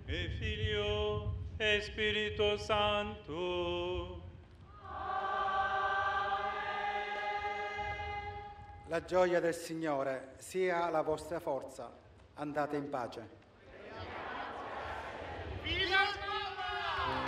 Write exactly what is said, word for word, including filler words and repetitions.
e Figlio e Spirito Santo. La gioia del Signore sia la vostra forza. Andate in pace. Viva